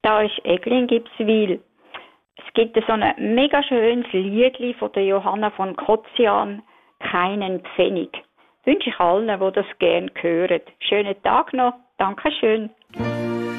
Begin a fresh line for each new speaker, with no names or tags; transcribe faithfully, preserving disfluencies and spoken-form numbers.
da ist Eglin Gipswil. Es gibt so ein mega schönes Liedli von der Johanna von Kotzian, «Keinen Pfennig». Wünsche ich allen, die das gerne hören. Schönen Tag noch. Dankeschön.